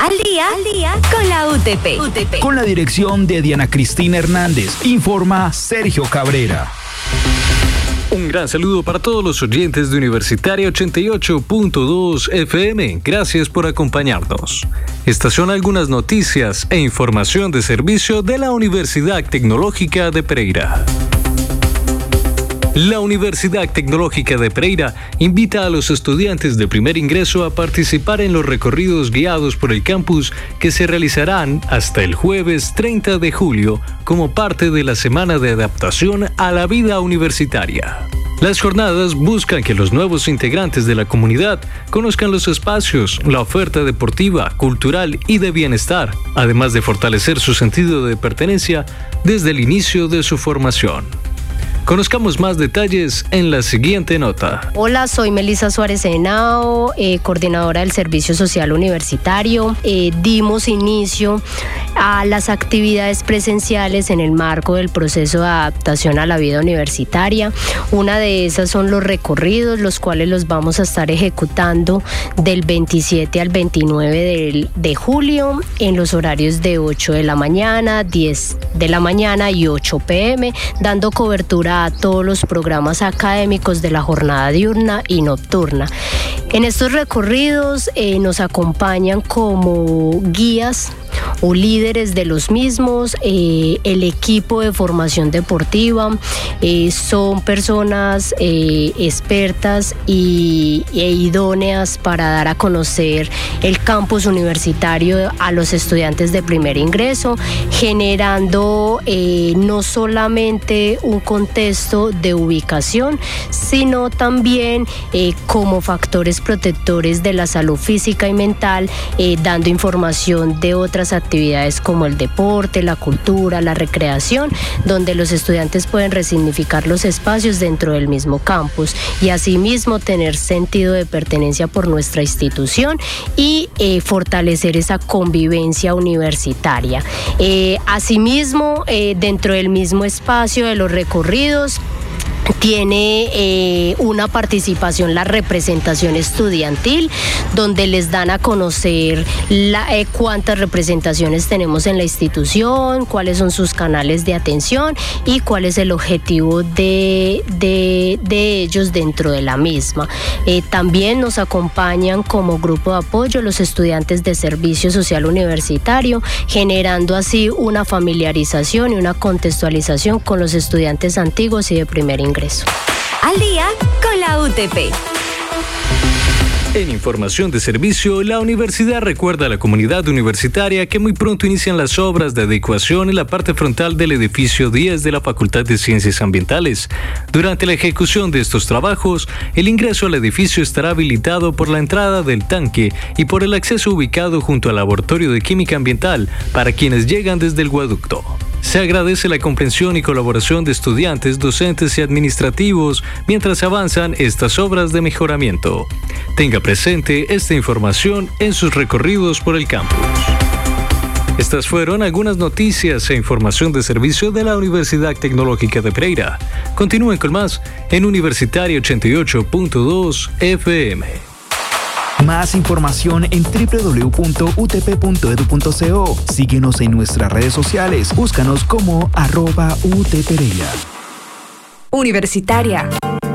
Al día con la UTP. Con la dirección de Diana Cristina Hernández. Informa Sergio Cabrera. Un gran saludo para todos los oyentes de Universitaria 88.2 FM. Gracias por acompañarnos. Estas son algunas noticias e información de servicio de la Universidad Tecnológica de Pereira. La Universidad Tecnológica de Pereira invita a los estudiantes de primer ingreso a participar en los recorridos guiados por el campus que se realizarán hasta el jueves 30 de julio como parte de la semana de adaptación a la vida universitaria. Las jornadas buscan que los nuevos integrantes de la comunidad conozcan los espacios, la oferta deportiva, cultural y de bienestar, además de fortalecer su sentido de pertenencia desde el inicio de su formación. Conozcamos más detalles en la siguiente nota. Hola, soy Melissa Suárez Henao, coordinadora del Servicio Social Universitario. Dimos inicio a las actividades presenciales en el marco del proceso de adaptación a la vida universitaria. Una de esas son los recorridos, los cuales los vamos a estar ejecutando del 27 al 29 de julio en los horarios de 8 de la mañana, 10 de la mañana y 8 p.m., dando cobertura a todos los programas académicos de la jornada diurna y nocturna. En estos recorridos nos acompañan como guías o líderes de los mismos, el equipo de formación deportiva, son personas expertas e idóneas para dar a conocer el campus universitario a los estudiantes de primer ingreso, generando no solamente un contexto de ubicación, sino también como factores protectores de la salud física y mental, dando información de otras actividades como el deporte, la cultura, la recreación, donde los estudiantes pueden resignificar los espacios dentro del mismo campus y asimismo tener sentido de pertenencia por nuestra institución y fortalecer esa convivencia universitaria. Asimismo, dentro del mismo espacio de los recorridos, tiene una participación la representación estudiantil, donde les dan a conocer cuántas representaciones tenemos en la institución, cuáles son sus canales de atención y cuál es el objetivo de ellos dentro de la misma. También nos acompañan como grupo de apoyo los estudiantes de Servicio Social Universitario, generando así una familiarización y una contextualización con los estudiantes antiguos y de primer ingreso. Al día con la UTP. En información de servicio, la universidad recuerda a la comunidad universitaria que muy pronto inician las obras de adecuación en la parte frontal del edificio 10 de la Facultad de Ciencias Ambientales. Durante la ejecución de estos trabajos, el ingreso al edificio estará habilitado por la entrada del tanque y por el acceso ubicado junto al Laboratorio de Química Ambiental para quienes llegan desde el viaducto. Se agradece la comprensión y colaboración de estudiantes, docentes y administrativos mientras avanzan estas obras de mejoramiento. Tenga presente esta información en sus recorridos por el campus. Estas fueron algunas noticias e información de servicio de la Universidad Tecnológica de Pereira. Continúen con más en Universitaria 88.2 FM. Más información en www.utp.edu.co. Síguenos en nuestras redes sociales. Búscanos como @UTPereira. Universitaria